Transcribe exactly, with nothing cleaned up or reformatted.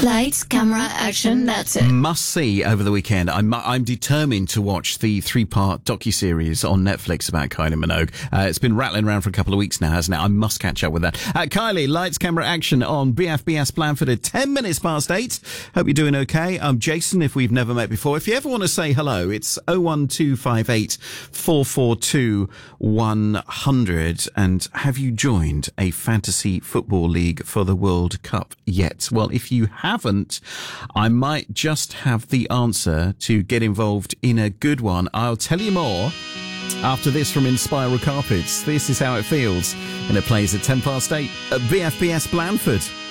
Lights, camera, action, that's it. Must see over the weekend. I'm I'm determined to watch the three-part docuseries on Netflix about Kylie Minogue. Uh, it's been rattling around for a couple of weeks now, hasn't it? I must catch up with that. Uh, Kylie, Lights, camera, action on B F B S Blandford at ten minutes past eight. Hope you're doing okay. I'm Jason, if we've never met before. If you ever want to say hello, it's oh one two five eight, four four two, one hundred. And have you joined a fantasy football league for the World Cup yet? Well, if you haven't, I might just have the answer to get involved in a good one. I'll tell you more after this from Inspiral Carpets. This is how it feels, and it plays at ten past eight at B F B S Blandford.